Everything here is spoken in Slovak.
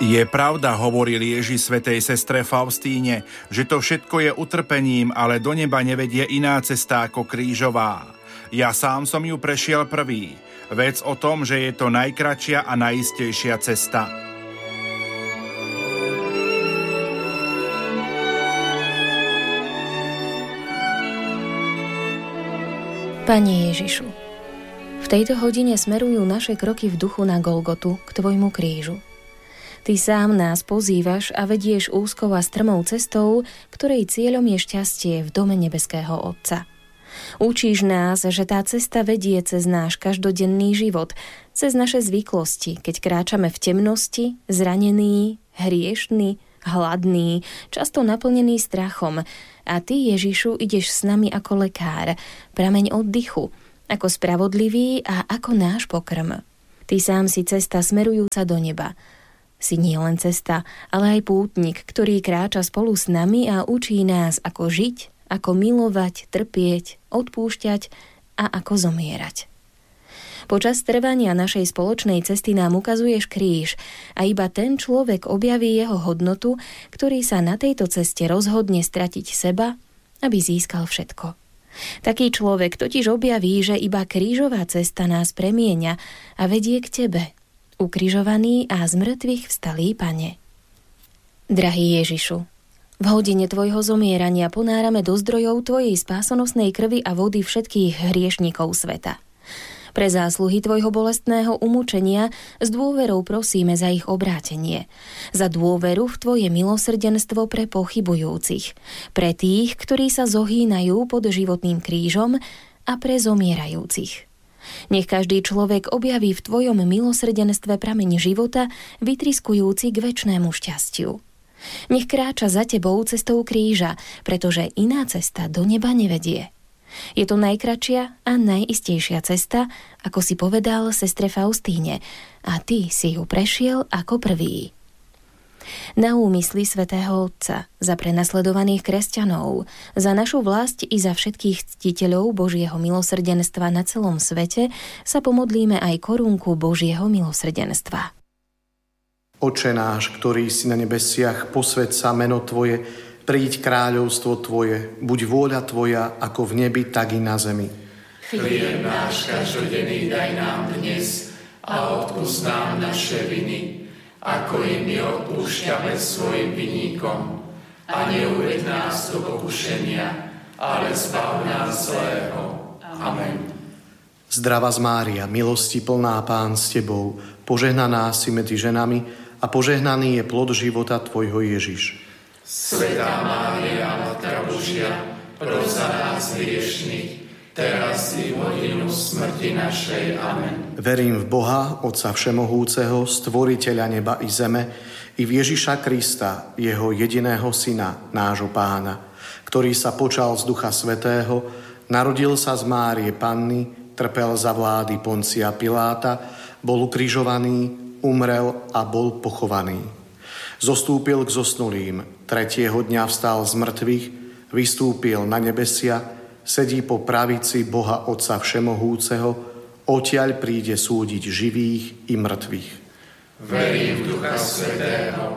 Je pravda, hovoril Ježiš svätej sestre Faustíne, že to všetko je utrpením, ale do neba nevedie iná cesta ako krížová. Ja sám som ju prešiel prvý. Vec o tom, že je to najkratšia a najistejšia cesta. Pane Ježišu, v tejto hodine smerujú naše kroky v duchu na Golgotu, k Tvojmu krížu. Ty sám nás pozývaš a vedieš úzkou a strmou cestou, ktorej cieľom je šťastie v dome nebeského Otca. Učíš nás, že tá cesta vedie cez náš každodenný život, cez naše zvyklosti, keď kráčame v temnosti, zranení, hriešní, hladný, často naplnený strachom. A Ty, Ježišu, ideš s nami ako lekár, prameň oddychu, ako spravodlivý a ako náš pokrm. Ty sám si cesta smerujúca do neba. Si nie len cesta, ale aj pútnik, ktorý kráča spolu s nami a učí nás, ako žiť, ako milovať, trpieť, odpúšťať a ako zomierať. Počas trvania našej spoločnej cesty nám ukazuješ kríž a iba ten človek objaví jeho hodnotu, ktorý sa na tejto ceste rozhodne stratiť seba, aby získal všetko. Taký človek totiž objaví, že iba krížová cesta nás premieňa a vedie k Tebe, ukrižovaný a z mŕtvych vstalý Pane. Drahý Ježišu, v hodine Tvojho zomierania ponárame do zdrojov Tvojej spásonosnej krvi a vody všetkých hriešnikov sveta. Pre zásluhy Tvojho bolestného umúčenia s dôverou prosíme za ich obrátenie. Za dôveru v Tvoje milosrdenstvo pre pochybujúcich, pre tých, ktorí sa zohýnajú pod životným krížom a pre zomierajúcich. Nech každý človek objaví v Tvojom milosrdenstve prameň života, vytriskujúci k večnému šťastiu. Nech kráča za Tebou cestou kríža, pretože iná cesta do neba nevedie. Je to najkratšia a najistejšia cesta, ako si povedal sestre Faustíne, a Ty si ju prešiel ako prvý. Na úmysly svätého Otca, za prenasledovaných kresťanov, za našu vlast i za všetkých ctiteľov Božieho milosrdenstva na celom svete sa pomodlíme aj korunku Božieho milosrdenstva. Oče náš, ktorý si na nebesiach, posväť sa meno Tvoje, príď kráľovstvo Tvoje, buď vôľa Tvoja, ako v nebi, tak i na zemi. Chlieb náš každodenný daj nám dnes a odpusť nám naše viny, ako i my odpúšťame svojim vinníkom. A neuveď nás do pokušenia, ale zbav nás zlého. Amen. Zdravá Mária, milosti plná, Pán s Tebou, požehnaná si medzi ženami a požehnaný je plod života Tvojho Ježiš. Svätá Mária, Matka Božia, pros za nás hriešnych, teraz i v hodinu smrti našej. Amen. Verím v Boha, Otca Všemohúceho, Stvoriteľa neba i zeme, i v Ježiša Krista, Jeho jediného Syna, nášho Pána, ktorý sa počal z Ducha Svätého, narodil sa z Márie Panny, trpel za vlády Poncia Piláta, bol ukrižovaný, umrel a bol pochovaný. Zostúpil k zosnulým, 3. dňa vstal z mŕtvych, vystúpil na nebesia, sedí po pravici Boha Otca Všemohúceho, odtiaľ príde súdiť živých i mŕtvych. Verím v Ducha Svätého,